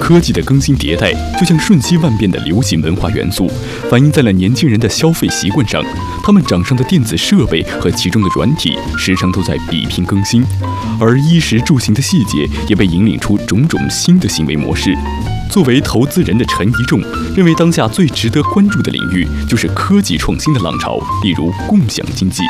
科技的更新迭代，就像瞬息万变的流行文化元素，反映在了年轻人的消费习惯上。他们掌上的电子设备和其中的软体，时常都在比拼更新，而衣食住行的细节也被引领出种种新的行为模式。作为投资人的陈一仲认为，当下最值得关注的领域就是科技创新的浪潮，例如共享经济。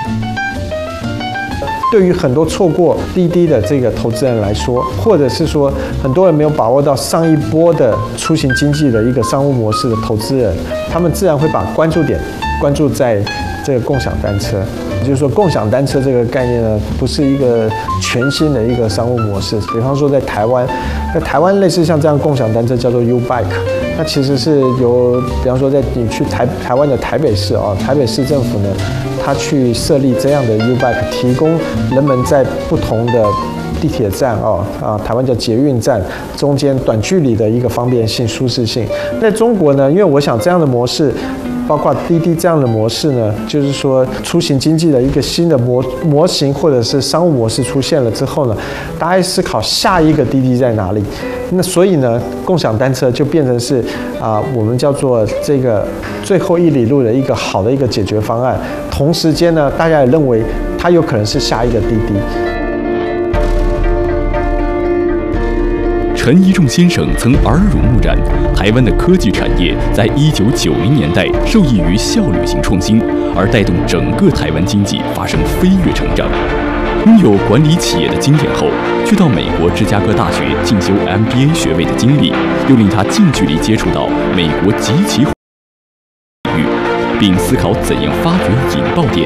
对于很多错过滴滴的这个投资人来说，或者是说很多人没有把握到上一波的出行经济的一个商务模式的投资人，他们自然会把关注点关注在这个共享单车。也就是说，共享单车这个概念呢，不是一个全新的一个商务模式。比方说，在台湾类似像这样共享单车叫做 U-Bike， 那其实是由，比方说你去台湾的台北市啊，台北市政府呢，它去设立这样的 U-Bike， 提供人们在不同的地铁站台湾叫捷运站中间短距离的一个方便性、舒适性。在中国呢，因为我想这样的模式，包括滴滴这样的模式呢，就是说出行经济的一个新的模型或者是商务模式出现了之后呢，大家思考下一个滴滴在哪里。那所以呢，共享单车就变成是我们叫做这个最后一里路的一个好的一个解决方案。同时间呢，大家也认为它有可能是下一个滴滴。 陈一仲先生曾耳濡目染，台湾的科技产业在1990年代受益于效率型创新，而带动整个台湾经济发生飞跃成长。拥有管理企业的经验后，去到美国芝加哥大学进修 MBA 学位的经历，又令他近距离接触到美国极其领域，并思考怎样发掘引爆点，